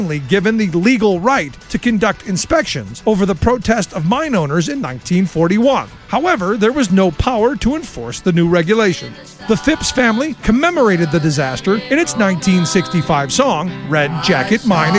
given the legal right to conduct inspections over the protest of mine owners in 1941. However, there was no power to enforce the new regulation. The Phipps family commemorated the disaster in its 1965 song, Red Jacket Mine